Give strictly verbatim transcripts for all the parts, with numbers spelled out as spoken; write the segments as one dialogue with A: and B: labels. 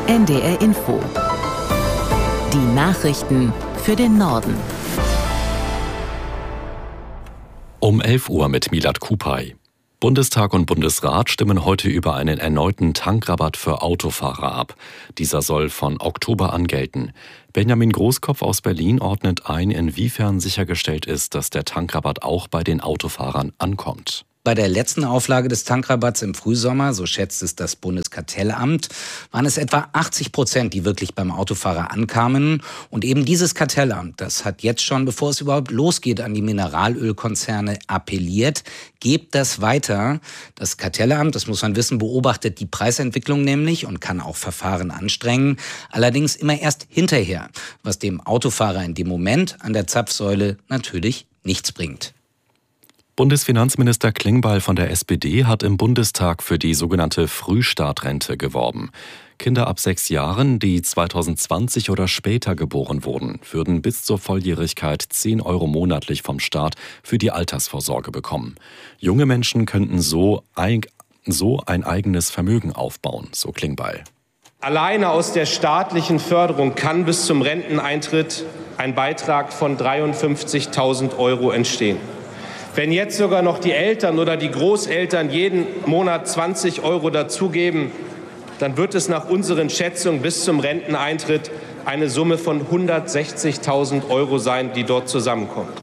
A: N D R Info. Die Nachrichten für den Norden.
B: Um elf Uhr mit Milad Kupay. Bundestag und Bundesrat stimmen heute über einen erneuten Tankrabatt für Autofahrer ab. Dieser soll von Oktober an gelten. Benjamin Großkopf aus Berlin ordnet ein, inwiefern sichergestellt ist, dass der Tankrabatt auch bei den Autofahrern ankommt.
C: Bei der letzten Auflage des Tankrabatts im Frühsommer, so schätzt es das Bundeskartellamt, waren es etwa achtzig Prozent, die wirklich beim Autofahrer ankamen. Und eben dieses Kartellamt, das hat jetzt schon, bevor es überhaupt losgeht, an die Mineralölkonzerne appelliert. Gebt das weiter. Das Kartellamt, das muss man wissen, beobachtet die Preisentwicklung nämlich und kann auch Verfahren anstrengen. Allerdings immer erst hinterher, was dem Autofahrer in dem Moment an der Zapfsäule natürlich nichts bringt.
B: Bundesfinanzminister Klingbeil von der S P D hat im Bundestag für die sogenannte Frühstartrente geworben. Kinder ab sechs Jahren, die zweitausendzwanzig oder später geboren wurden, würden bis zur Volljährigkeit zehn Euro monatlich vom Staat für die Altersvorsorge bekommen. Junge Menschen könnten so ein, so ein eigenes Vermögen aufbauen, so Klingbeil.
D: Alleine aus der staatlichen Förderung kann bis zum Renteneintritt ein Beitrag von dreiundfünfzigtausend Euro entstehen. Wenn jetzt sogar noch die Eltern oder die Großeltern jeden Monat zwanzig Euro dazugeben, dann wird es nach unseren Schätzungen bis zum Renteneintritt eine Summe von hundertsechzigtausend Euro sein, die dort zusammenkommt.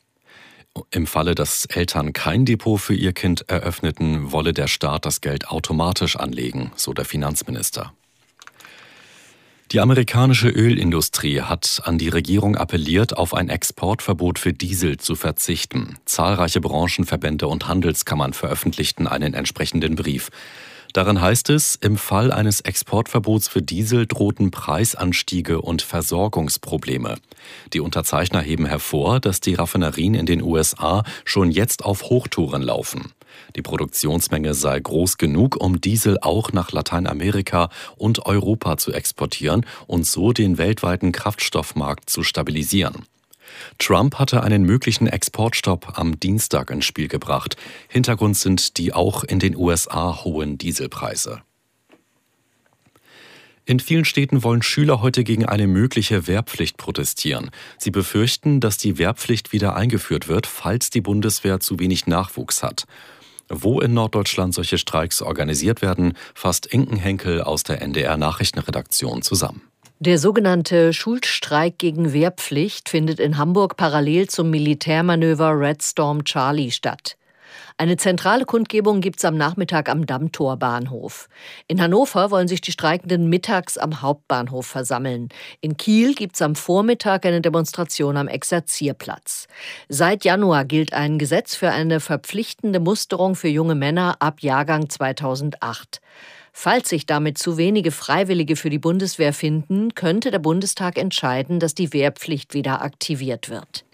B: Im Falle, dass Eltern kein Depot für ihr Kind eröffneten, wolle der Staat das Geld automatisch anlegen, so der Finanzminister. Die amerikanische Ölindustrie hat an die Regierung appelliert, auf ein Exportverbot für Diesel zu verzichten. Zahlreiche Branchenverbände und Handelskammern veröffentlichten einen entsprechenden Brief. Darin heißt es, im Fall eines Exportverbots für Diesel drohten Preisanstiege und Versorgungsprobleme. Die Unterzeichner heben hervor, dass die Raffinerien in den U S A schon jetzt auf Hochtouren laufen. Die Produktionsmenge sei groß genug, um Diesel auch nach Lateinamerika und Europa zu exportieren und so den weltweiten Kraftstoffmarkt zu stabilisieren. Trump hatte einen möglichen Exportstopp am Dienstag ins Spiel gebracht. Hintergrund sind die auch in den U S A hohen Dieselpreise. In vielen Städten wollen Schüler heute gegen eine mögliche Wehrpflicht protestieren. Sie befürchten, dass die Wehrpflicht wieder eingeführt wird, falls die Bundeswehr zu wenig Nachwuchs hat. Wo in Norddeutschland solche Streiks organisiert werden, fasst Inken Henkel aus der N D R-Nachrichtenredaktion zusammen.
E: Der sogenannte Schulstreik gegen Wehrpflicht findet in Hamburg parallel zum Militärmanöver Red Storm Charlie statt. Eine zentrale Kundgebung gibt es am Nachmittag am Dammtorbahnhof. In Hannover wollen sich die Streikenden mittags am Hauptbahnhof versammeln. In Kiel gibt es am Vormittag eine Demonstration am Exerzierplatz. Seit Januar gilt ein Gesetz für eine verpflichtende Musterung für junge Männer ab Jahrgang zweitausendacht. Falls sich damit zu wenige Freiwillige für die Bundeswehr finden, könnte der Bundestag entscheiden, dass die Wehrpflicht wieder aktiviert wird.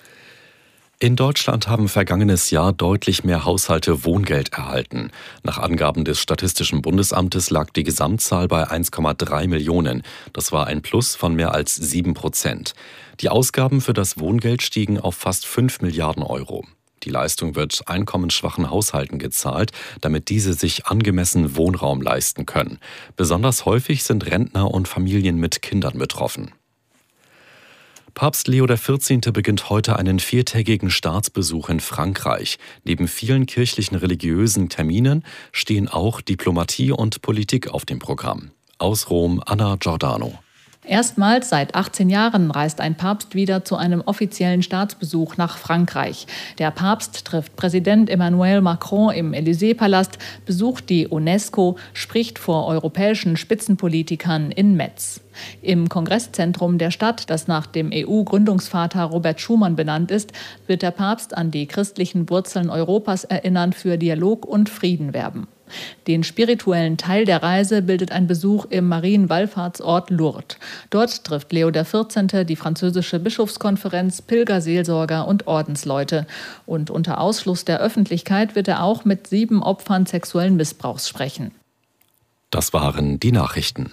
B: In Deutschland haben vergangenes Jahr deutlich mehr Haushalte Wohngeld erhalten. Nach Angaben des Statistischen Bundesamtes lag die Gesamtzahl bei eins Komma drei Millionen. Das war ein Plus von mehr als sieben Prozent. Die Ausgaben für das Wohngeld stiegen auf fast fünf Milliarden Euro. Die Leistung wird einkommensschwachen Haushalten gezahlt, damit diese sich angemessen Wohnraum leisten können. Besonders häufig sind Rentner und Familien mit Kindern betroffen. Papst Leo der vierzehnte beginnt heute einen viertägigen Staatsbesuch in Frankreich. Neben vielen kirchlichen religiösen Terminen stehen auch Diplomatie und Politik auf dem Programm. Aus Rom, Anna Giordano.
F: Erstmals seit achtzehn Jahren reist ein Papst wieder zu einem offiziellen Staatsbesuch nach Frankreich. Der Papst trifft Präsident Emmanuel Macron im Élysée-Palast, besucht die UNESCO, spricht vor europäischen Spitzenpolitikern in Metz. Im Kongresszentrum der Stadt, das nach dem E U-Gründungsvater Robert Schuman benannt ist, wird der Papst an die christlichen Wurzeln Europas erinnern, für Dialog und Frieden werben. Den spirituellen Teil der Reise bildet ein Besuch im Marienwallfahrtsort Lourdes. Dort trifft Leo der vierzehnte die französische Bischofskonferenz, Pilgerseelsorger und Ordensleute. Und unter Ausschluss der Öffentlichkeit wird er auch mit sieben Opfern sexuellen Missbrauchs sprechen.
B: Das waren die Nachrichten.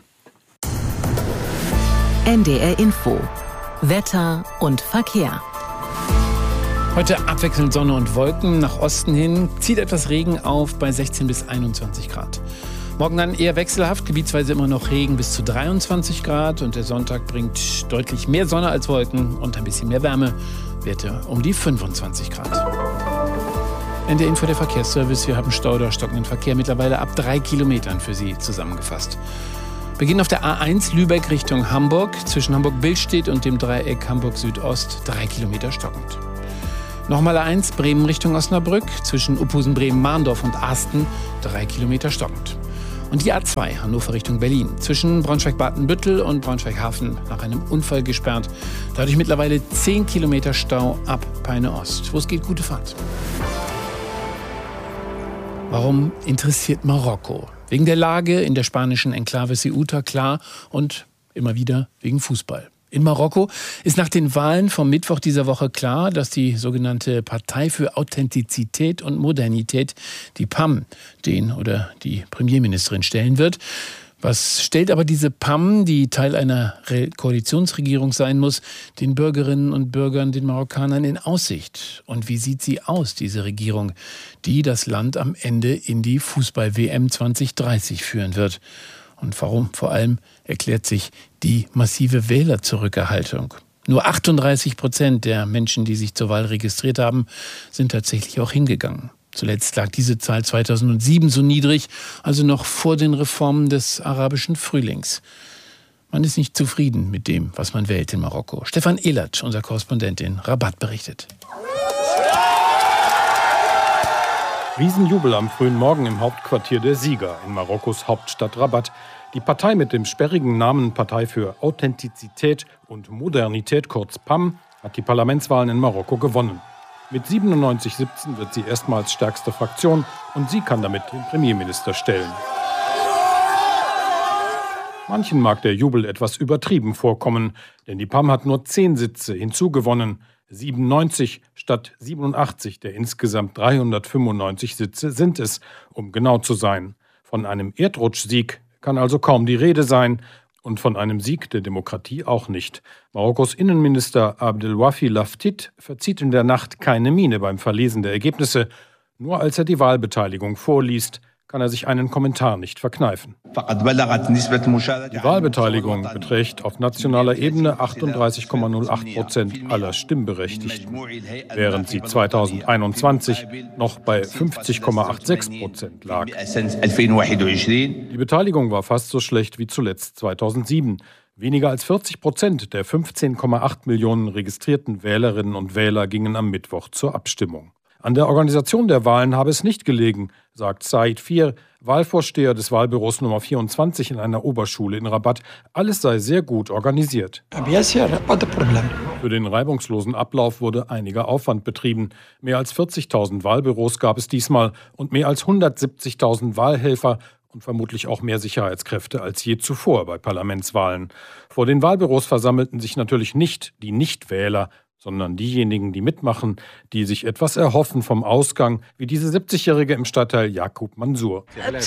A: N D R Info. Wetter und Verkehr.
G: Heute abwechselnd Sonne und Wolken. Nach Osten hin zieht etwas Regen auf bei sechzehn bis einundzwanzig Grad. Morgen dann eher wechselhaft, gebietsweise immer noch Regen bis zu dreiundzwanzig Grad. Und der Sonntag bringt deutlich mehr Sonne als Wolken und ein bisschen mehr Wärme. Werte um die fünfundzwanzig Grad. N D Info der Verkehrsservice. Wir haben Stau oder stockenden Verkehr mittlerweile ab drei Kilometern für Sie zusammengefasst. Beginn auf der A eins Lübeck Richtung Hamburg. Zwischen Hamburg-Billstedt und dem Dreieck Hamburg-Südost drei Kilometer stockend. Nochmal A eins Bremen Richtung Osnabrück. Zwischen Uphusen, Bremen, Mahndorf und Asten drei Kilometer stockend. Und die A zwei Hannover Richtung Berlin. Zwischen Braunschweig-Badenbüttel und Braunschweig-Hafen nach einem Unfall gesperrt. Dadurch mittlerweile zehn Kilometer Stau ab Peine Ost. Wo es geht, gute Fahrt. Warum interessiert Marokko? Wegen der Lage in der spanischen Enklave Ceuta, klar, und immer wieder wegen Fußball. In Marokko ist nach den Wahlen vom Mittwoch dieser Woche klar, dass die sogenannte Partei für Authentizität und Modernität, die P A M, den oder die Premierministerin stellen wird. Was stellt aber diese P A M, die Teil einer Re- Koalitionsregierung sein muss, den Bürgerinnen und Bürgern, den Marokkanern in Aussicht? Und wie sieht sie aus, diese Regierung, die das Land am Ende in die Fußball-W M zwanzig dreißig führen wird? Und warum vor allem erklärt sich die massive Wählerzurückerhaltung? Nur achtunddreißig Prozent der Menschen, die sich zur Wahl registriert haben, sind tatsächlich auch hingegangen. Zuletzt lag diese Zahl zweitausendsieben so niedrig, also noch vor den Reformen des arabischen Frühlings. Man ist nicht zufrieden mit dem, was man wählt in Marokko. Stefan Ehlert, unser Korrespondent in Rabat, berichtet.
H: Riesenjubel am frühen Morgen im Hauptquartier der Sieger in Marokkos Hauptstadt Rabat. Die Partei mit dem sperrigen Namen Partei für Authentizität und Modernität, kurz P A M, hat die Parlamentswahlen in Marokko gewonnen. Mit siebenundneunzig siebzehn wird sie erstmals stärkste Fraktion und sie kann damit den Premierminister stellen. Manchen mag der Jubel etwas übertrieben vorkommen, denn die P A M hat nur zehn Sitze hinzugewonnen. siebenundneunzig statt siebenundachtzig der insgesamt dreihundertfünfundneunzig Sitze sind es, um genau zu sein. Von einem Erdrutschsieg kann also kaum die Rede sein. Und von einem Sieg der Demokratie auch nicht. Marokkos Innenminister Abdelwafi Laftit verzieht in der Nacht keine Miene beim Verlesen der Ergebnisse. Nur als er die Wahlbeteiligung vorliest, kann er sich einen Kommentar nicht verkneifen. Die Wahlbeteiligung beträgt auf nationaler Ebene achtunddreißig Komma null acht Prozent aller Stimmberechtigten, während sie zweitausendeinundzwanzig noch bei fünfzig Komma sechsundachtzig Prozent lag. Die Beteiligung war fast so schlecht wie zuletzt zweitausendsieben. Weniger als vierzig Prozent der fünfzehn Komma acht Millionen registrierten Wählerinnen und Wähler gingen am Mittwoch zur Abstimmung. An der Organisation der Wahlen habe es nicht gelegen, sagt Said Fir, Wahlvorsteher des Wahlbüros Nummer vierundzwanzig in einer Oberschule in Rabat. Alles sei sehr gut organisiert. Für den reibungslosen Ablauf wurde einiger Aufwand betrieben. Mehr als vierzigtausend Wahlbüros gab es diesmal und mehr als hundertsiebzigtausend Wahlhelfer und vermutlich auch mehr Sicherheitskräfte als je zuvor bei Parlamentswahlen. Vor den Wahlbüros versammelten sich natürlich nicht die Nichtwähler, sondern diejenigen, die mitmachen, die sich etwas erhoffen vom Ausgang, wie diese siebzigjährige im Stadtteil Jakub Mansour.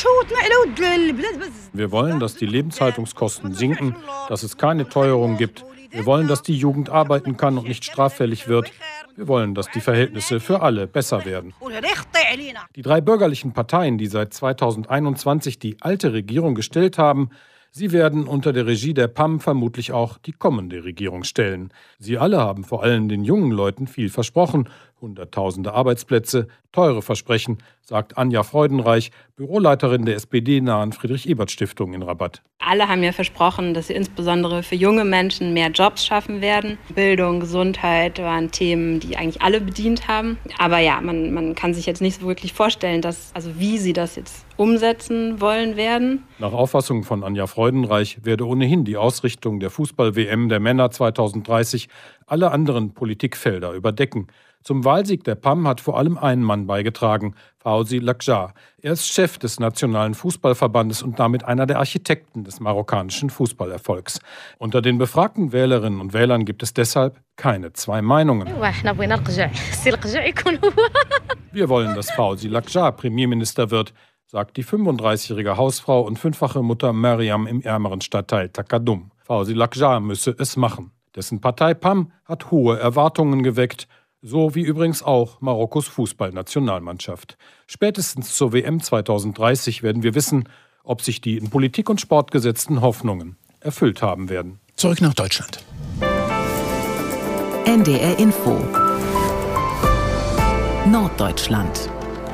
H: Wir wollen, dass die Lebenshaltungskosten sinken, dass es keine Teuerung gibt. Wir wollen, dass die Jugend arbeiten kann und nicht straffällig wird. Wir wollen, dass die Verhältnisse für alle besser werden. Die drei bürgerlichen Parteien, die seit zweitausendeinundzwanzig die alte Regierung gestellt haben, sie werden unter der Regie der P A M vermutlich auch die kommende Regierung stellen. Sie alle haben vor allem den jungen Leuten viel versprochen. Hunderttausende Arbeitsplätze, teure Versprechen, sagt Anja Freudenreich, Büroleiterin der S P D-nahen Friedrich-Ebert-Stiftung in Rabat.
I: Alle haben ja versprochen, dass sie insbesondere für junge Menschen mehr Jobs schaffen werden. Bildung, Gesundheit waren Themen, die eigentlich alle bedient haben. Aber ja, man, man kann sich jetzt nicht so wirklich vorstellen, dass, also wie sie das jetzt umsetzen wollen werden.
H: Nach Auffassung von Anja Freudenreich werde ohnehin die Ausrichtung der Fußball-W M der Männer zweitausenddreißig alle anderen Politikfelder überdecken. Zum Wahlsieg der P A M hat vor allem ein Mann beigetragen, Fawzi Lakjar. Er ist Chef des Nationalen Fußballverbandes und damit einer der Architekten des marokkanischen Fußballerfolgs. Unter den befragten Wählerinnen und Wählern gibt es deshalb keine zwei Meinungen. Wir wollen, dass Fawzi Lakjar Premierminister wird, sagt die fünfunddreißigjährige Hausfrau und fünffache Mutter Mariam im ärmeren Stadtteil Takadum. Fawzi Lakjar müsse es machen. Dessen Partei P A M hat hohe Erwartungen geweckt, so wie übrigens auch Marokkos Fußballnationalmannschaft. Spätestens zur W M zweitausenddreißig werden wir wissen, ob sich die in Politik und Sport gesetzten Hoffnungen erfüllt haben werden.
G: Zurück nach Deutschland.
A: N D R Info Norddeutschland.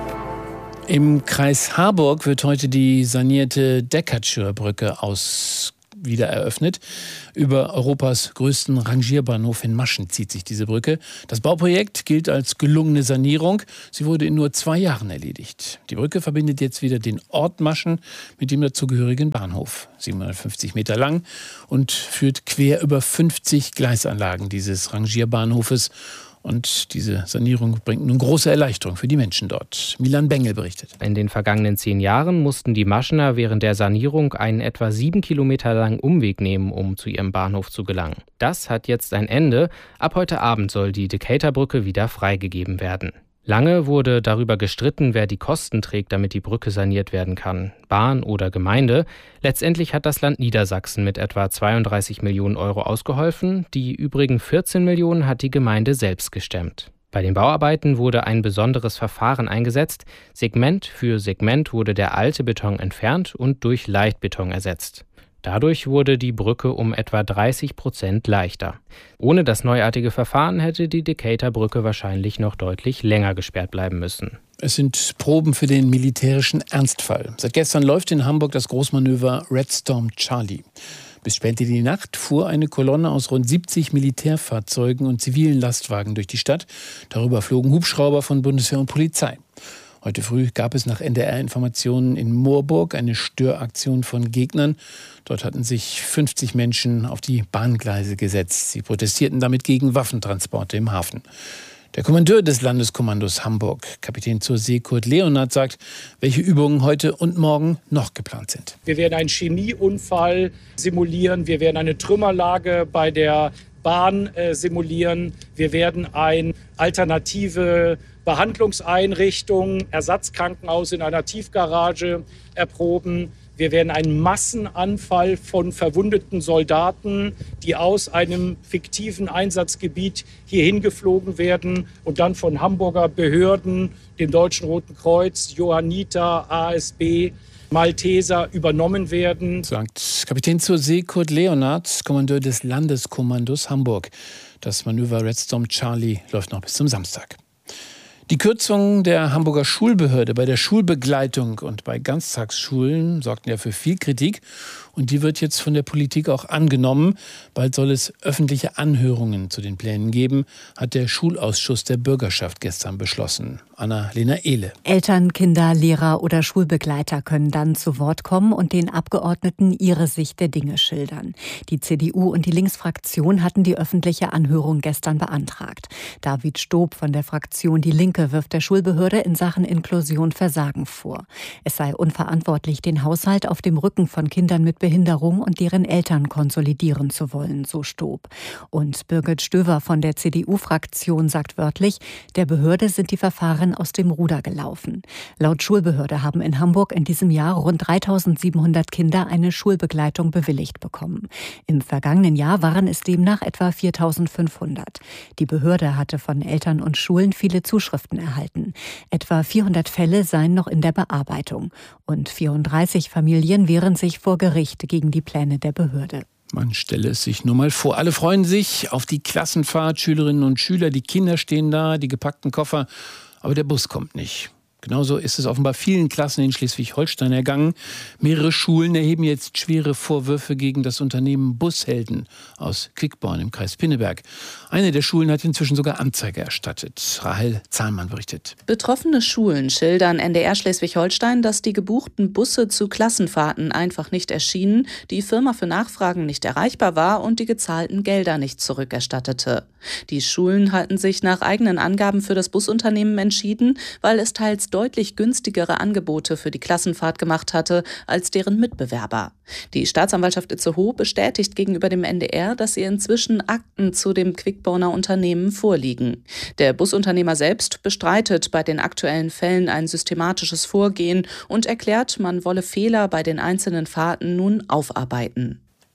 G: Im Kreis Harburg wird heute die sanierte Deckatschür Brücke aus wieder eröffnet. Über Europas größten Rangierbahnhof in Maschen zieht sich diese Brücke. Das Bauprojekt gilt als gelungene Sanierung. Sie wurde in nur zwei Jahren erledigt. Die Brücke verbindet jetzt wieder den Ort Maschen mit dem dazugehörigen Bahnhof. siebenhundertfünfzig Meter lang und führt quer über fünfzig Gleisanlagen dieses Rangierbahnhofes. Und diese Sanierung bringt nun große Erleichterung für die Menschen dort. Milan Bengel berichtet.
J: In den vergangenen zehn Jahren mussten die Maschener während der Sanierung einen etwa sieben Kilometer langen Umweg nehmen, um zu ihrem Bahnhof zu gelangen. Das hat jetzt ein Ende. Ab heute Abend soll die Decatur-Brücke wieder freigegeben werden. Lange wurde darüber gestritten, wer die Kosten trägt, damit die Brücke saniert werden kann. Bahn oder Gemeinde. Letztendlich hat das Land Niedersachsen mit etwa zweiunddreißig Millionen Euro ausgeholfen. Die übrigen vierzehn Millionen hat die Gemeinde selbst gestemmt. Bei den Bauarbeiten wurde ein besonderes Verfahren eingesetzt. Segment für Segment wurde der alte Beton entfernt und durch Leichtbeton ersetzt. Dadurch wurde die Brücke um etwa dreißig Prozent leichter. Ohne das neuartige Verfahren hätte die Decatur-Brücke wahrscheinlich noch deutlich länger gesperrt bleiben müssen.
G: Es sind Proben für den militärischen Ernstfall. Seit gestern läuft in Hamburg das Großmanöver Red Storm Charlie. Bis spät in die Nacht fuhr eine Kolonne aus rund siebzig Militärfahrzeugen und zivilen Lastwagen durch die Stadt. Darüber flogen Hubschrauber von Bundeswehr und Polizei. Heute früh gab es nach N D R-Informationen in Moorburg eine Störaktion von Gegnern. Dort hatten sich fünfzig Menschen auf die Bahngleise gesetzt. Sie protestierten damit gegen Waffentransporte im Hafen. Der Kommandeur des Landeskommandos Hamburg, Kapitän zur See Kurt Leonhardt, sagt, welche Übungen heute und morgen noch geplant sind.
K: Wir werden einen Chemieunfall simulieren. Wir werden eine Trümmerlage bei der Bahn äh, simulieren. Wir werden eine alternative Behandlungseinrichtung, Ersatzkrankenhaus in einer Tiefgarage erproben. Wir werden einen Massenanfall von verwundeten Soldaten, die aus einem fiktiven Einsatzgebiet hierhin geflogen werden und dann von Hamburger Behörden, dem Deutschen Roten Kreuz, Johanniter, A S B, Malteser übernommen werden.
G: Sagt Kapitän zur See Kurt Leonhardt, Kommandeur des Landeskommandos Hamburg. Das Manöver Red Storm Charlie läuft noch bis zum Samstag. Die Kürzungen der Hamburger Schulbehörde bei der Schulbegleitung und bei Ganztagsschulen sorgten ja für viel Kritik. Und die wird jetzt von der Politik auch angenommen. Bald soll es öffentliche Anhörungen zu den Plänen geben, hat der Schulausschuss der Bürgerschaft gestern beschlossen. Anna-Lena Ehle.
L: Eltern, Kinder, Lehrer oder Schulbegleiter können dann zu Wort kommen und den Abgeordneten ihre Sicht der Dinge schildern. Die C D U und die Linksfraktion hatten die öffentliche Anhörung gestern beantragt. David Stob von der Fraktion Die Linke wirft der Schulbehörde in Sachen Inklusion Versagen vor. Es sei unverantwortlich, den Haushalt auf dem Rücken von Kindern mit Behinderung und deren Eltern konsolidieren zu wollen, so Stob. Und Birgit Stöver von der C D U-Fraktion sagt wörtlich, der Behörde sind die Verfahren aus dem Ruder gelaufen. Laut Schulbehörde haben in Hamburg in diesem Jahr rund dreitausendsiebenhundert Kinder eine Schulbegleitung bewilligt bekommen. Im vergangenen Jahr waren es demnach etwa viertausendfünfhundert. Die Behörde hatte von Eltern und Schulen viele Zuschriften erhalten. Etwa vierhundert Fälle seien noch in der Bearbeitung. Und vierunddreißig Familien wehren sich vor Gericht gegen die Pläne der Behörde.
G: Man stelle es sich nur mal vor. Alle freuen sich auf die Klassenfahrt, Schülerinnen und Schüler. Die Kinder stehen da, die gepackten Koffer. Aber der Bus kommt nicht. Genauso ist es offenbar vielen Klassen in Schleswig-Holstein ergangen. Mehrere Schulen erheben jetzt schwere Vorwürfe gegen das Unternehmen Bushelden aus Quickborn im Kreis Pinneberg. Eine der Schulen hat inzwischen sogar Anzeige erstattet. Rahel Zahlmann berichtet.
M: Betroffene Schulen schildern N D R Schleswig-Holstein, dass die gebuchten Busse zu Klassenfahrten einfach nicht erschienen, die Firma für Nachfragen nicht erreichbar war und die gezahlten Gelder nicht zurückerstattete. Die Schulen hatten sich nach eigenen Angaben für das Busunternehmen entschieden, weil es teils deutlich günstigere Angebote für die Klassenfahrt gemacht hatte als deren Mitbewerber. Die Staatsanwaltschaft Itzehoe bestätigt gegenüber dem N D R, dass ihr inzwischen Akten zu dem Quickborner Unternehmen vorliegen. Der Busunternehmer selbst bestreitet bei den aktuellen Fällen ein systematisches Vorgehen und erklärt, man wolle Fehler bei den einzelnen Fahrten nun aufarbeiten.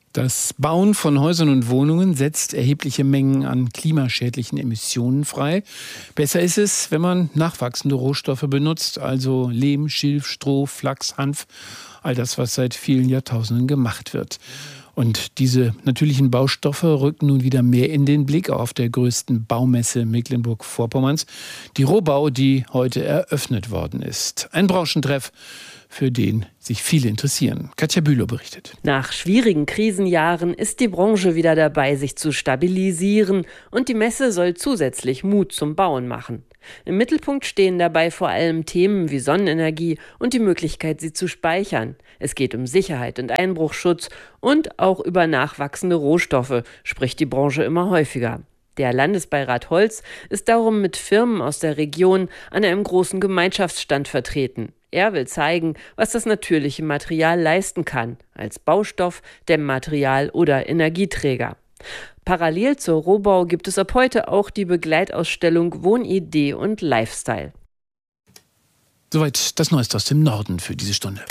G: Das Bauen von Häusern und Wohnungen setzt erhebliche Mengen an klimaschädlichen Emissionen frei. Besser ist es, wenn man nachwachsende Rohstoffe benutzt, also Lehm, Schilf, Stroh, Flachs, Hanf, all das, was seit vielen Jahrtausenden gemacht wird. Und diese natürlichen Baustoffe rücken nun wieder mehr in den Blick auf der größten Baumesse Mecklenburg-Vorpommerns, die Rohbau, die heute eröffnet worden ist. Ein Branchentreff, für den sich viele interessieren. Katja Bülow berichtet.
N: Nach schwierigen Krisenjahren ist die Branche wieder dabei, sich zu stabilisieren, und die Messe soll zusätzlich Mut zum Bauen machen. Im Mittelpunkt stehen dabei vor allem Themen wie Sonnenenergie und die Möglichkeit, sie zu speichern. Es geht um Sicherheit und Einbruchschutz und auch über nachwachsende Rohstoffe, spricht die Branche immer häufiger. Der Landesbeirat Holz ist darum mit Firmen aus der Region an einem großen Gemeinschaftsstand vertreten. Er will zeigen, was das natürliche Material leisten kann, als Baustoff, Dämmmaterial oder Energieträger. Parallel zur Rohbau gibt es ab heute auch die Begleitausstellung Wohnidee und Lifestyle.
G: Soweit das Neueste aus dem Norden für diese Stunde.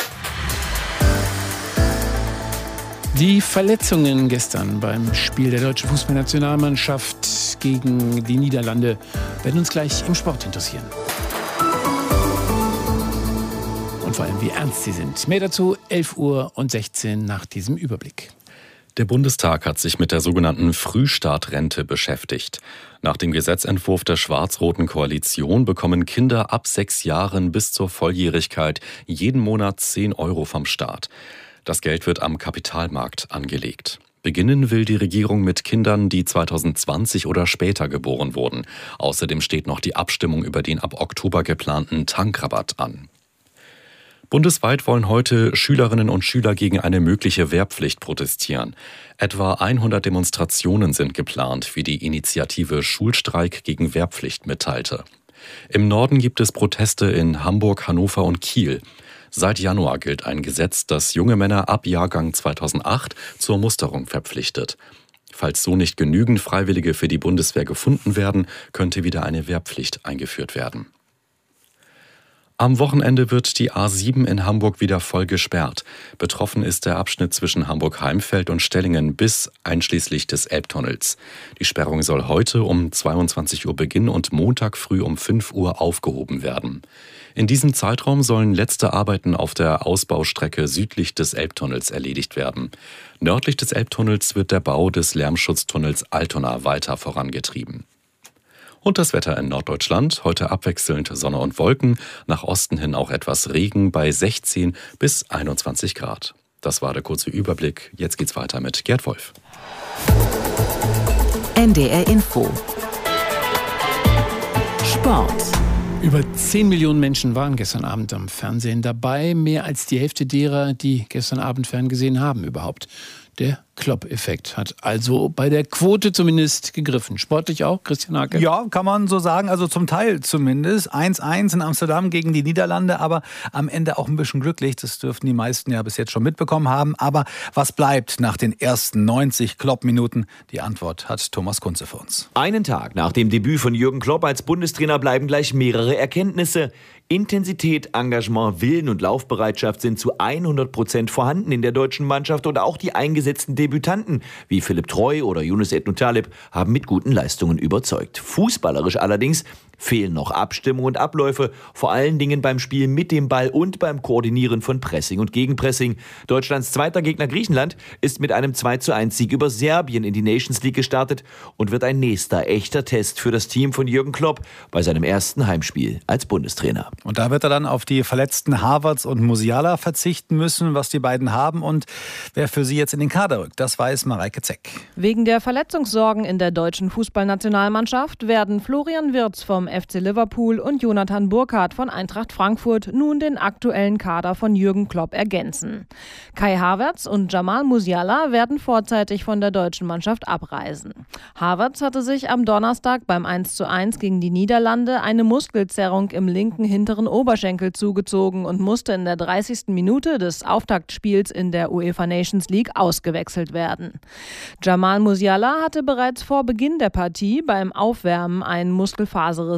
G: Die Verletzungen gestern beim Spiel der deutschen Fußballnationalmannschaft gegen die Niederlande werden uns gleich im Sport interessieren. Und vor allem, wie ernst sie sind. Mehr dazu elf Uhr sechzehn nach diesem Überblick.
B: Der Bundestag hat sich mit der sogenannten Frühstartrente beschäftigt. Nach dem Gesetzentwurf der schwarz-roten Koalition bekommen Kinder ab sechs Jahren bis zur Volljährigkeit jeden Monat zehn Euro vom Staat. Das Geld wird am Kapitalmarkt angelegt. Beginnen will die Regierung mit Kindern, die zweitausendzwanzig oder später geboren wurden. Außerdem steht noch die Abstimmung über den ab Oktober geplanten Tankrabatt an. Bundesweit wollen heute Schülerinnen und Schüler gegen eine mögliche Wehrpflicht protestieren. Etwa hundert Demonstrationen sind geplant, wie die Initiative Schulstreik gegen Wehrpflicht mitteilte. Im Norden gibt es Proteste in Hamburg, Hannover und Kiel. Seit Januar gilt ein Gesetz, das junge Männer ab Jahrgang zweitausendacht zur Musterung verpflichtet. Falls so nicht genügend Freiwillige für die Bundeswehr gefunden werden, könnte wieder eine Wehrpflicht eingeführt werden. Am Wochenende wird die A sieben in Hamburg wieder voll gesperrt. Betroffen ist der Abschnitt zwischen Hamburg-Heimfeld und Stellingen bis einschließlich des Elbtunnels. Die Sperrung soll heute um zweiundzwanzig Uhr beginnen und Montag früh um fünf Uhr aufgehoben werden. In diesem Zeitraum sollen letzte Arbeiten auf der Ausbaustrecke südlich des Elbtunnels erledigt werden. Nördlich des Elbtunnels wird der Bau des Lärmschutztunnels Altona weiter vorangetrieben. Und das Wetter in Norddeutschland, heute abwechselnd Sonne und Wolken, nach Osten hin auch etwas Regen bei sechzehn bis einundzwanzig Grad. Das war der kurze Überblick. Jetzt geht's weiter mit Gerd Wolf.
A: N D R Info. Sport.
G: Über zehn Millionen Menschen waren gestern Abend am Fernsehen dabei. Mehr als die Hälfte derer, die gestern Abend ferngesehen haben überhaupt. Der Klopp-Effekt hat also bei der Quote zumindest gegriffen. Sportlich auch, Christian Hake?
O: Ja, kann man so sagen, also zum Teil zumindest. eins eins in Amsterdam gegen die Niederlande, aber am Ende auch ein bisschen glücklich. Das dürften die meisten ja bis jetzt schon mitbekommen haben. Aber was bleibt nach den ersten neunzig Klopp-Minuten? Die Antwort hat Thomas Kunze für uns.
P: Einen Tag nach dem Debüt von Jürgen Klopp als Bundestrainer bleiben gleich mehrere Erkenntnisse. Intensität, Engagement, Willen und Laufbereitschaft sind zu hundert Prozent vorhanden in der deutschen Mannschaft und auch die eingesetzten Debütanten wie Philipp Treu oder Yunus Ednut-Taleb haben mit guten Leistungen überzeugt. Fußballerisch allerdings fehlen noch Abstimmung und Abläufe, vor allen Dingen beim Spiel mit dem Ball und beim Koordinieren von Pressing und Gegenpressing. Deutschlands zweiter Gegner Griechenland ist mit einem zwei zu eins Sieg über Serbien in die Nations League gestartet und wird ein nächster echter Test für das Team von Jürgen Klopp bei seinem ersten Heimspiel als Bundestrainer.
O: Und da wird er dann auf die verletzten Havertz und Musiala verzichten müssen, was die beiden haben und wer für sie jetzt in den Kader rückt. Das weiß Mareike Zeck.
Q: Wegen der Verletzungssorgen in der deutschen Fußballnationalmannschaft werden Florian Wirtz vom F C Liverpool und Jonathan Burkhardt von Eintracht Frankfurt nun den aktuellen Kader von Jürgen Klopp ergänzen. Kai Havertz und Jamal Musiala werden vorzeitig von der deutschen Mannschaft abreisen. Havertz hatte sich am Donnerstag beim eins zu eins gegen die Niederlande eine Muskelzerrung im linken hinteren Oberschenkel zugezogen und musste in der dreißigsten Minute des Auftaktspiels in der UEFA Nations League ausgewechselt werden. Jamal Musiala hatte bereits vor Beginn der Partie beim Aufwärmen einen Muskelfaserriss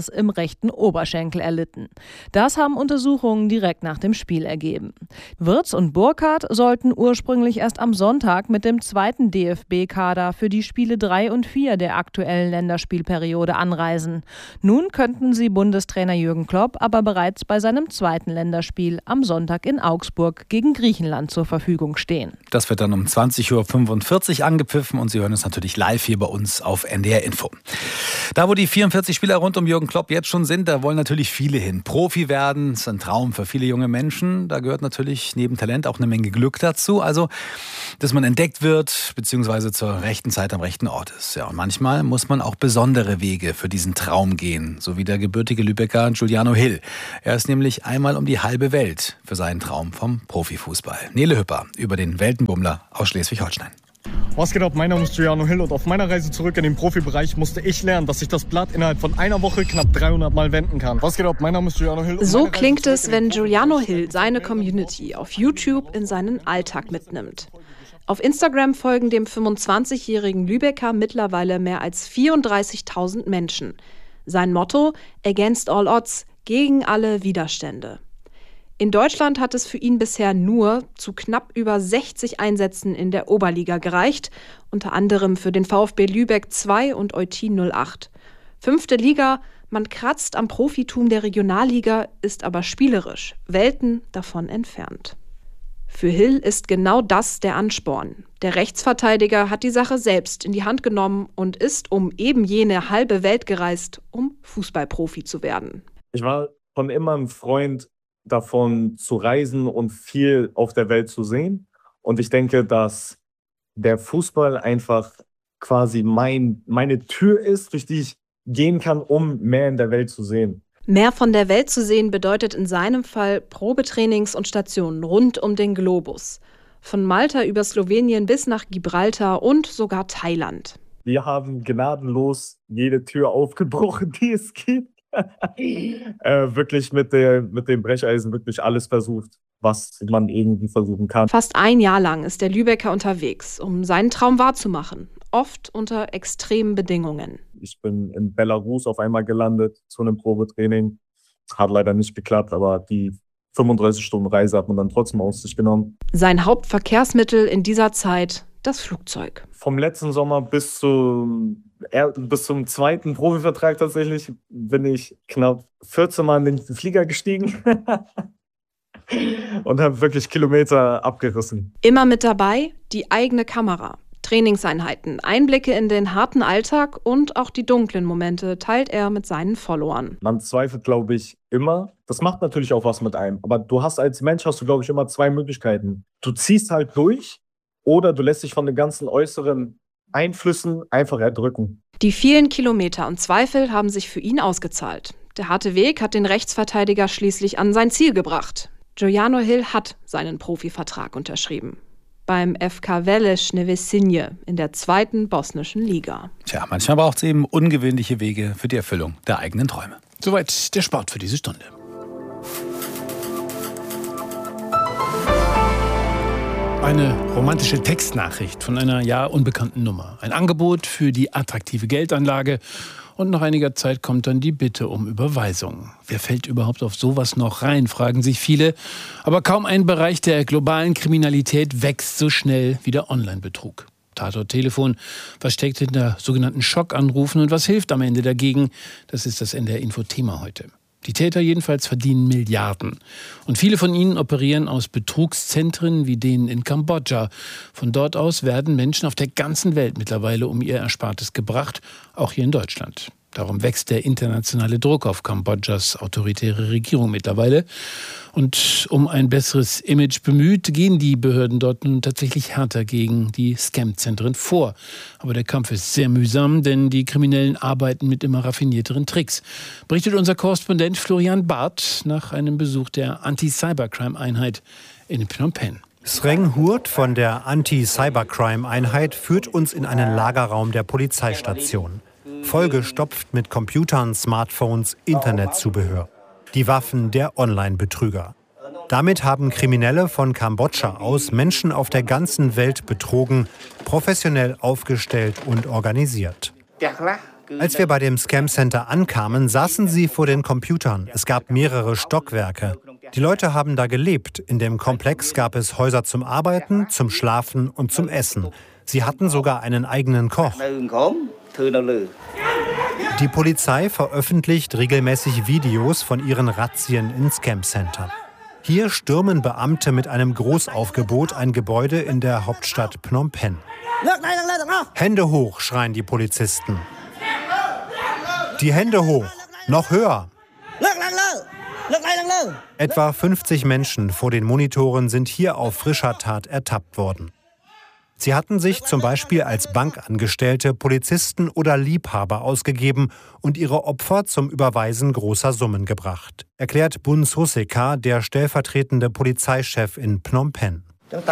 Q: Kreuzbandriss im rechten Oberschenkel erlitten. Das haben Untersuchungen direkt nach dem Spiel ergeben. Wirtz und Burkhardt sollten ursprünglich erst am Sonntag mit dem zweiten D F B-Kader für die Spiele drei und vier der aktuellen Länderspielperiode anreisen. Nun könnten sie Bundestrainer Jürgen Klopp aber bereits bei seinem zweiten Länderspiel am Sonntag in Augsburg gegen Griechenland zur Verfügung stehen.
O: Das wird dann um zwanzig Uhr fünfundvierzig angepfiffen und Sie hören es natürlich live hier bei uns auf N D R Info. Da, wo die vierundvierzig Spieler rund um Jürgen Klopp jetzt schon sind, da wollen natürlich viele hin. Profi werden ist ein Traum für viele junge Menschen. Da gehört natürlich neben Talent auch eine Menge Glück dazu. Also, dass man entdeckt wird, beziehungsweise zur rechten Zeit am rechten Ort ist. Ja, und manchmal muss man auch besondere Wege für diesen Traum gehen. So wie der gebürtige Lübecker Giuliano Hill. Er ist nämlich einmal um die halbe Welt für seinen Traum vom Profifußball. Nele Hüpper über den Weltenbummler aus Schleswig-Holstein.
R: Was geht ab? Mein Name ist Giuliano Hill und auf meiner Reise zurück in den Profibereich musste ich lernen, dass ich das Blatt innerhalb von einer Woche knapp dreihundert Mal wenden kann. Was geht ab? Mein Name ist Giuliano Hill.
S: So klingt es, wenn Giuliano Hill seine Community auf YouTube in seinen Alltag mitnimmt. Auf Instagram folgen dem fünfundzwanzigjährigen Lübecker mittlerweile mehr als vierunddreißigtausend Menschen. Sein Motto: Against all odds, gegen alle Widerstände. In Deutschland hat es für ihn bisher nur zu knapp über sechzig Einsätzen in der Oberliga gereicht, unter anderem für den VfB Lübeck zwei und Eutin null acht. Fünfte Liga, man kratzt am Profitum der Regionalliga, ist aber spielerisch Welten davon entfernt. Für Hill ist genau das der Ansporn. Der Rechtsverteidiger hat die Sache selbst in die Hand genommen und ist um eben jene halbe Welt gereist, um Fußballprofi zu werden.
T: Ich war schon immer ein Freund davon zu reisen und viel auf der Welt zu sehen. Und ich denke, dass der Fußball einfach quasi mein, meine Tür ist, durch die ich gehen kann, um mehr in der Welt zu sehen.
S: Mehr von der Welt zu sehen bedeutet in seinem Fall Probetrainings und Stationen rund um den Globus. Von Malta über Slowenien bis nach Gibraltar und sogar Thailand.
T: Wir haben gnadenlos jede Tür aufgebrochen, die es gibt. äh, wirklich mit, der, mit dem Brecheisen wirklich alles versucht, was man irgendwie versuchen kann.
S: Fast ein Jahr lang ist der Lübecker unterwegs, um seinen Traum wahrzumachen. Oft unter extremen Bedingungen.
T: Ich bin in Belarus auf einmal gelandet zu einem Probetraining. Hat leider nicht geklappt, aber die fünfunddreißig Stunden Reise hat man dann trotzdem auf sich genommen.
S: Sein Hauptverkehrsmittel in dieser Zeit: das Flugzeug.
T: Vom letzten Sommer bis zum, bis zum zweiten Profivertrag tatsächlich bin ich knapp vierzehn Mal in den Flieger gestiegen und habe wirklich Kilometer abgerissen.
S: Immer mit dabei die eigene Kamera. Trainingseinheiten, Einblicke in den harten Alltag und auch die dunklen Momente teilt er mit seinen Followern.
T: Man zweifelt, glaube ich, immer. Das macht natürlich auch was mit einem. Aber du hast als Mensch, hast du, glaube ich, immer zwei Möglichkeiten. Du ziehst halt durch oder du lässt dich von den ganzen äußeren Einflüssen einfach erdrücken.
S: Die vielen Kilometer und Zweifel haben sich für ihn ausgezahlt. Der harte Weg hat den Rechtsverteidiger schließlich an sein Ziel gebracht. Giuliano Hill hat seinen Profivertrag unterschrieben. Beim F K Veleš Nevesinje in der zweiten bosnischen Liga.
O: Tja, manchmal braucht es eben ungewöhnliche Wege für die Erfüllung der eigenen Träume.
G: Soweit der Sport für diese Stunde. Eine romantische Textnachricht von einer ja unbekannten Nummer. Ein Angebot für die attraktive Geldanlage. Und nach einiger Zeit kommt dann die Bitte um Überweisung. Wer fällt überhaupt auf sowas noch rein, fragen sich viele. Aber kaum ein Bereich der globalen Kriminalität wächst so schnell wie der Online-Betrug. Tatort-Telefon versteckt hinter sogenannten Schockanrufen. Und was hilft am Ende dagegen? Das ist das N D R-Info-Thema heute. Die Täter jedenfalls verdienen Milliarden. Und viele von ihnen operieren aus Betrugszentren wie denen in Kambodscha. Von dort aus werden Menschen auf der ganzen Welt mittlerweile um ihr Erspartes gebracht, auch hier in Deutschland. Darum wächst der internationale Druck auf Kambodschas autoritäre Regierung mittlerweile. Und um ein besseres Image bemüht, gehen die Behörden dort nun tatsächlich härter gegen die Scam-Zentren vor. Aber der Kampf ist sehr mühsam, denn die Kriminellen arbeiten mit immer raffinierteren Tricks. Berichtet unser Korrespondent Florian Barth nach einem Besuch der Anti-Cybercrime-Einheit in Phnom Penh.
U: Sreng Hurt von der Anti-Cybercrime-Einheit führt uns in einen Lagerraum der Polizeistation. Vollgestopft mit Computern, Smartphones, Internetzubehör. Die Waffen der Online-Betrüger. Damit haben Kriminelle von Kambodscha aus Menschen auf der ganzen Welt betrogen, professionell aufgestellt und organisiert. Als wir bei dem Scam-Center ankamen, saßen sie vor den Computern. Es gab mehrere Stockwerke. Die Leute haben da gelebt. In dem Komplex gab es Häuser zum Arbeiten, zum Schlafen und zum Essen. Sie hatten sogar einen eigenen Koch. Die Polizei veröffentlicht regelmäßig Videos von ihren Razzien in Scam-Centern. Hier stürmen Beamte mit einem Großaufgebot ein Gebäude in der Hauptstadt Phnom Penh. Hände hoch, schreien die Polizisten. Die Hände hoch, noch höher. Etwa fünfzig Menschen vor den Monitoren sind hier auf frischer Tat ertappt worden. Sie hatten sich zum Beispiel als Bankangestellte, Polizisten oder Liebhaber ausgegeben und ihre Opfer zum Überweisen großer Summen gebracht, erklärt Bun Soseka, der stellvertretende Polizeichef in Phnom Penh.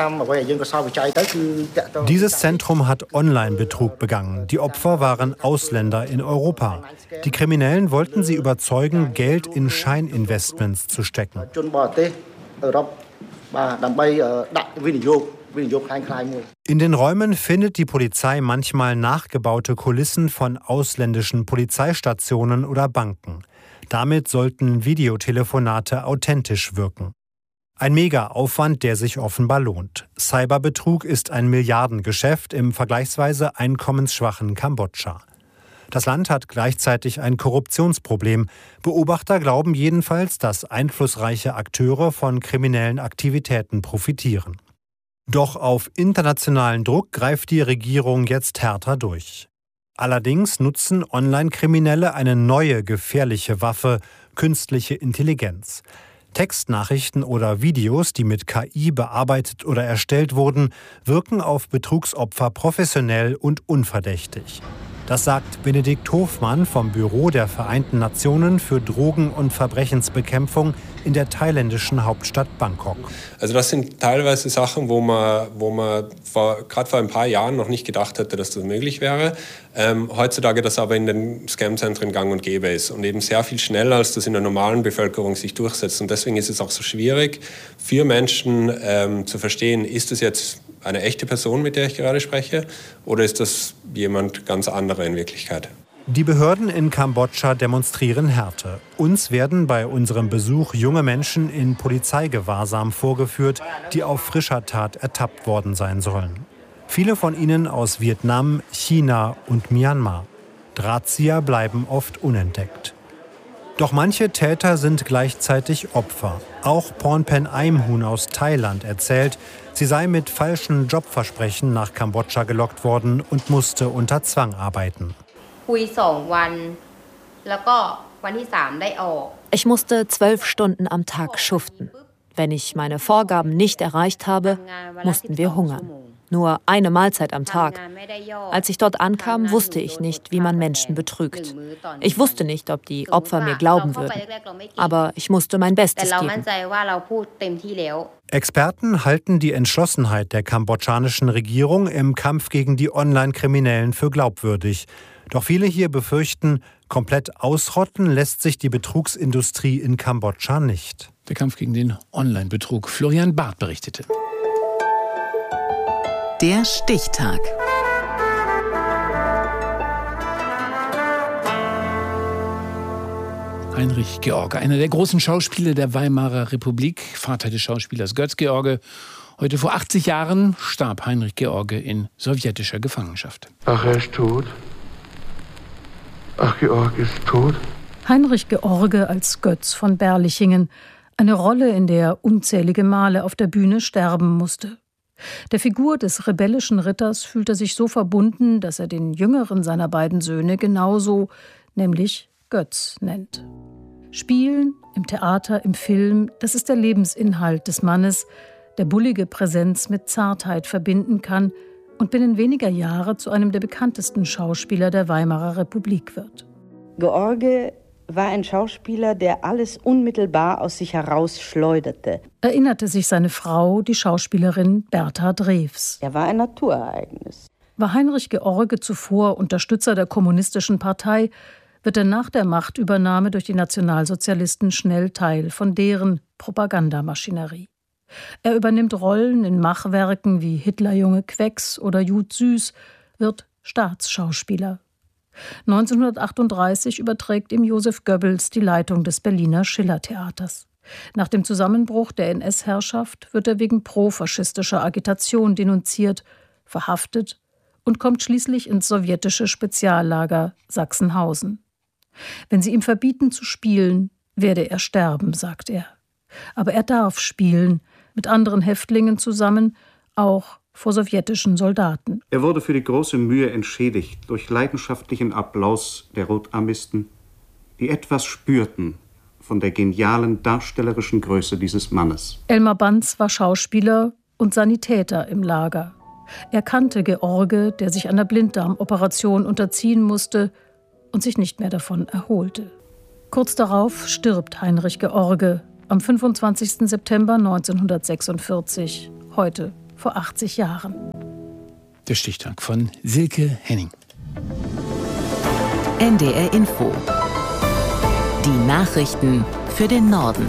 U: Dieses Zentrum hat Online-Betrug begangen. Die Opfer waren Ausländer in Europa. Die Kriminellen wollten sie überzeugen, Geld in Scheininvestments zu stecken. In den Räumen findet die Polizei manchmal nachgebaute Kulissen von ausländischen Polizeistationen oder Banken. Damit sollten Videotelefonate authentisch wirken. Ein Mega-Aufwand, der sich offenbar lohnt. Cyberbetrug ist ein Milliardengeschäft im vergleichsweise einkommensschwachen Kambodscha. Das Land hat gleichzeitig ein Korruptionsproblem. Beobachter glauben jedenfalls, dass einflussreiche Akteure von kriminellen Aktivitäten profitieren. Doch auf internationalen Druck greift die Regierung jetzt härter durch. Allerdings nutzen Online-Kriminelle eine neue gefährliche Waffe, künstliche Intelligenz. Textnachrichten oder Videos, die mit K I bearbeitet oder erstellt wurden, wirken auf Betrugsopfer professionell und unverdächtig. Das sagt Benedikt Hofmann vom Büro der Vereinten Nationen für Drogen- und Verbrechensbekämpfung in der thailändischen Hauptstadt Bangkok.
C: Also das sind teilweise Sachen, wo man, wo man gerade vor ein paar Jahren noch nicht gedacht hätte, dass das möglich wäre. Ähm, heutzutage das aber in den Scam-Zentren gang und gäbe ist und eben sehr viel schneller, als das in der normalen Bevölkerung sich durchsetzt. Und deswegen ist es auch so schwierig für Menschen ähm, zu verstehen, ist es jetzt eine echte Person, mit der ich gerade spreche, oder ist das jemand ganz anderer in Wirklichkeit?
U: Die Behörden in Kambodscha demonstrieren Härte. Uns werden bei unserem Besuch junge Menschen in Polizeigewahrsam vorgeführt, die auf frischer Tat ertappt worden sein sollen. Viele von ihnen aus Vietnam, China und Myanmar. Drahtzieher bleiben oft unentdeckt. Doch manche Täter sind gleichzeitig Opfer. Auch Pornpen Aimhun aus Thailand erzählt, sie sei mit falschen Jobversprechen nach Kambodscha gelockt worden und musste unter Zwang arbeiten.
V: Ich musste zwölf Stunden am Tag schuften. Wenn ich meine Vorgaben nicht erreicht habe, mussten wir hungern. Nur eine Mahlzeit am Tag. Als ich dort ankam, wusste ich nicht, wie man Menschen betrügt. Ich wusste nicht, ob die Opfer mir glauben würden. Aber ich musste mein Bestes geben.
U: Experten halten die Entschlossenheit der kambodschanischen Regierung im Kampf gegen die Online-Kriminellen für glaubwürdig. Doch viele hier befürchten, komplett ausrotten lässt sich die Betrugsindustrie in Kambodscha nicht.
G: Der Kampf gegen den Online-Betrug. Florian Barth berichtete.
A: Der Stichtag.
G: Heinrich George, einer der großen Schauspieler der Weimarer Republik, Vater des Schauspielers Götz George. Heute vor achtzig Jahren starb Heinrich George in sowjetischer Gefangenschaft.
W: Ach, er ist tot. Ach, George ist tot.
X: Heinrich George als Götz von Berlichingen. Eine Rolle, in der er unzählige Male auf der Bühne sterben musste. Der Figur des rebellischen Ritters fühlt er sich so verbunden, dass er den jüngeren seiner beiden Söhne genauso, nämlich Götz, nennt. Spielen, im Theater, im Film, das ist der Lebensinhalt des Mannes, der bullige Präsenz mit Zartheit verbinden kann und binnen weniger Jahre zu einem der bekanntesten Schauspieler der Weimarer Republik wird.
Y: George war ein Schauspieler, der alles unmittelbar aus sich herausschleuderte.
X: Erinnerte sich seine Frau, die Schauspielerin Bertha Drews.
Y: Er war ein Naturereignis.
X: War Heinrich George zuvor Unterstützer der Kommunistischen Partei, wird er nach der Machtübernahme durch die Nationalsozialisten schnell Teil von deren Propagandamaschinerie. Er übernimmt Rollen in Machwerken wie Hitlerjunge Quecks oder Jud Süß, wird Staatsschauspieler. neunzehnhundertachtunddreißig überträgt ihm Josef Goebbels die Leitung des Berliner Schillertheaters. Nach dem Zusammenbruch der N S-Herrschaft wird er wegen profaschistischer Agitation denunziert, verhaftet und kommt schließlich ins sowjetische Speziallager Sachsenhausen. Wenn sie ihm verbieten zu spielen, werde er sterben, sagt er. Aber er darf spielen, mit anderen Häftlingen zusammen, auch vor sowjetischen Soldaten.
D: Er wurde für die große Mühe entschädigt durch leidenschaftlichen Applaus der Rotarmisten, die etwas spürten von der genialen darstellerischen Größe dieses Mannes.
X: Elmar Banz war Schauspieler und Sanitäter im Lager. Er kannte George, der sich einer Blinddarmoperation unterziehen musste und sich nicht mehr davon erholte. Kurz darauf stirbt Heinrich George am fünfundzwanzigsten September neunzehnhundertsechsundvierzig, heute vor achtzig Jahren.
G: Der Stichtag von Silke Henning.
A: N D R Info. Die Nachrichten für den Norden.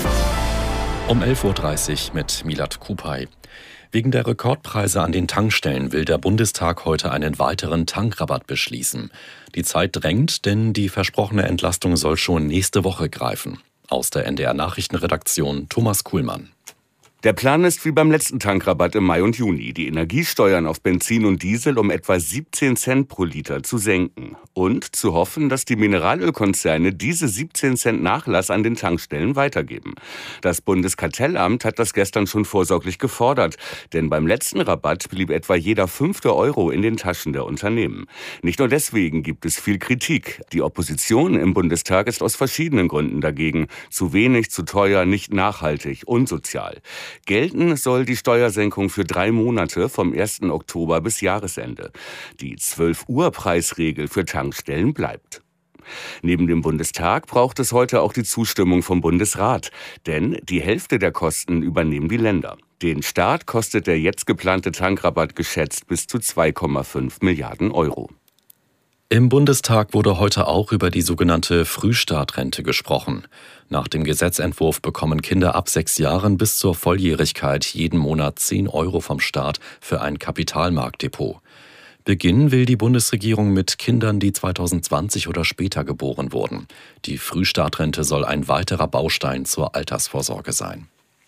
B: Um elf Uhr dreißig mit Milad Kupay. Wegen der Rekordpreise an den Tankstellen will der Bundestag heute einen weiteren Tankrabatt beschließen. Die Zeit drängt, denn die versprochene Entlastung soll schon nächste Woche greifen. Aus der N D R Nachrichtenredaktion Thomas Kuhlmann.
E: Der Plan ist wie beim letzten Tankrabatt im Mai und Juni, die Energiesteuern auf Benzin und Diesel um etwa siebzehn Cent pro Liter zu senken. Und zu hoffen, dass die Mineralölkonzerne diese siebzehn Cent Nachlass an den Tankstellen weitergeben. Das Bundeskartellamt hat das gestern schon vorsorglich gefordert, denn beim letzten Rabatt blieb etwa jeder fünfte Euro in den Taschen der Unternehmen. Nicht nur deswegen gibt es viel Kritik. Die Opposition im Bundestag ist aus verschiedenen Gründen dagegen. Zu wenig, zu teuer, nicht nachhaltig, unsozial. Gelten soll die Steuersenkung für drei Monate vom ersten Oktober bis Jahresende. Die zwölf Uhr Preisregel für Tankstellen bleibt. Neben dem Bundestag braucht es heute auch die Zustimmung vom Bundesrat. Denn die Hälfte der Kosten übernehmen die Länder. Den Staat kostet der jetzt geplante Tankrabatt geschätzt bis zu zwei Komma fünf Milliarden Euro.
B: Im Bundestag wurde heute auch über die sogenannte Frühstartrente gesprochen. Nach dem Gesetzentwurf bekommen Kinder ab sechs Jahren bis zur Volljährigkeit jeden Monat zehn Euro vom Staat für ein Kapitalmarktdepot. Beginnen will die Bundesregierung mit Kindern, die zweitausendzwanzig oder später geboren wurden. Die Frühstartrente soll ein weiterer Baustein zur Altersvorsorge sein.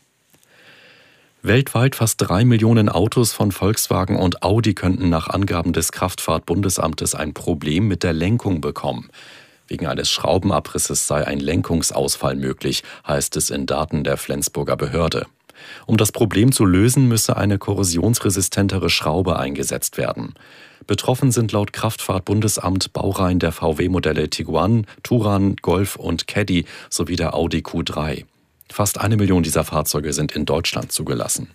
B: Weltweit fast drei Millionen Autos von Volkswagen und Audi könnten nach Angaben des Kraftfahrtbundesamtes ein Problem mit der Lenkung bekommen. Wegen eines Schraubenabrisses sei ein Lenkungsausfall möglich, heißt es in Daten der Flensburger Behörde. Um das Problem zu lösen, müsse eine korrosionsresistentere Schraube eingesetzt werden. Betroffen sind laut Kraftfahrtbundesamt Baureihen der V W-Modelle Tiguan, Touran, Golf und Caddy sowie der Audi Q drei. Fast eine Million dieser Fahrzeuge sind in Deutschland zugelassen.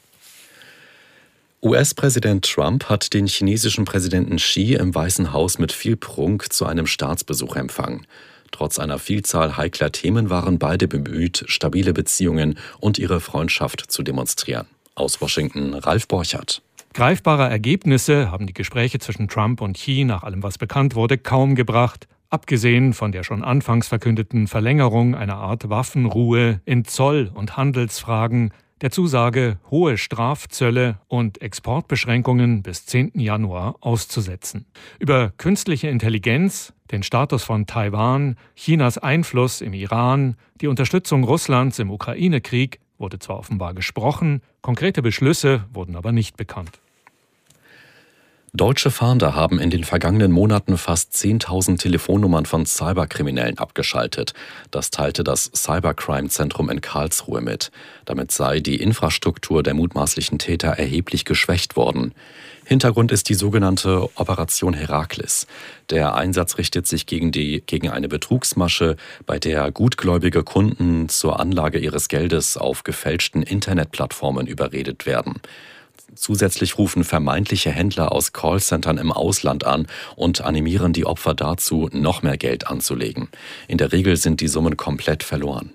B: U S-Präsident Trump hat den chinesischen Präsidenten Xi im Weißen Haus mit viel Prunk zu einem Staatsbesuch empfangen. Trotz einer Vielzahl heikler Themen waren beide bemüht, stabile Beziehungen und ihre Freundschaft zu demonstrieren. Aus Washington Ralf Borchert.
F: Greifbare Ergebnisse haben die Gespräche zwischen Trump und Xi, nach allem was bekannt wurde, kaum gebracht. Abgesehen von der schon anfangs verkündeten Verlängerung einer Art Waffenruhe in Zoll- und Handelsfragen, der Zusage, hohe Strafzölle und Exportbeschränkungen bis zehnten Januar auszusetzen. Über künstliche Intelligenz, den Status von Taiwan, Chinas Einfluss im Iran, die Unterstützung Russlands im Ukraine-Krieg wurde zwar offenbar gesprochen, konkrete Beschlüsse wurden aber nicht bekannt.
B: Deutsche Fahnder haben in den vergangenen Monaten fast zehntausend Telefonnummern von Cyberkriminellen abgeschaltet. Das teilte das Cybercrime-Zentrum in Karlsruhe mit. Damit sei die Infrastruktur der mutmaßlichen Täter erheblich geschwächt worden. Hintergrund ist die sogenannte Operation Herakles. Der Einsatz richtet sich gegen, die, gegen eine Betrugsmasche, bei der gutgläubige Kunden zur Anlage ihres Geldes auf gefälschten Internetplattformen überredet werden. Zusätzlich rufen vermeintliche Händler aus Callcentern im Ausland an und animieren die Opfer dazu, noch mehr Geld anzulegen. In der Regel sind die Summen komplett verloren.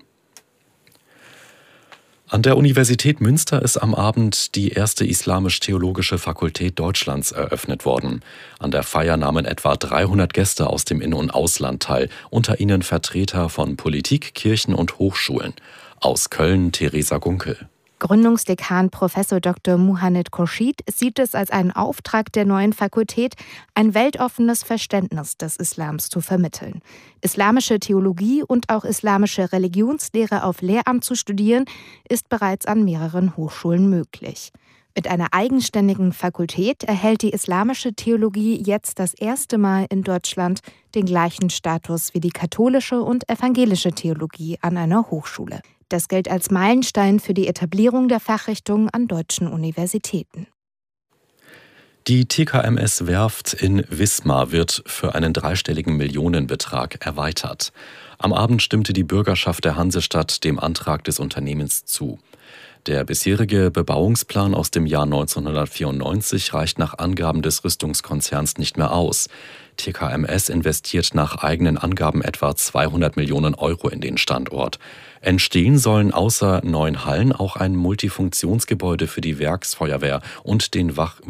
B: An der Universität Münster ist am Abend die erste islamisch-theologische Fakultät Deutschlands eröffnet worden. An der Feier nahmen etwa dreihundert Gäste aus dem In- und Ausland teil, unter ihnen Vertreter von Politik, Kirchen und Hochschulen. Aus Köln Theresa Gunkel.
H: Gründungsdekan Professor Doktor Muhammad Khurshid sieht es als einen Auftrag der neuen Fakultät, ein weltoffenes Verständnis des Islams zu vermitteln. Islamische Theologie und auch islamische Religionslehre auf Lehramt zu studieren, ist bereits an mehreren Hochschulen möglich. Mit einer eigenständigen Fakultät erhält die islamische Theologie jetzt das erste Mal in Deutschland den gleichen Status wie die katholische und evangelische Theologie an einer Hochschule. Das gilt als Meilenstein für die Etablierung der Fachrichtung an deutschen Universitäten.
B: Die T K M S-Werft in Wismar wird für einen dreistelligen Millionenbetrag erweitert. Am Abend stimmte die Bürgerschaft der Hansestadt dem Antrag des Unternehmens zu. Der bisherige Bebauungsplan aus dem Jahr neunzehnhundertvierundneunzig reicht nach Angaben des Rüstungskonzerns nicht mehr aus. T K M S investiert nach eigenen Angaben etwa zweihundert Millionen Euro in den Standort. Entstehen sollen außer neuen Hallen auch ein Multifunktionsgebäude für die Werksfeuerwehr und den Wach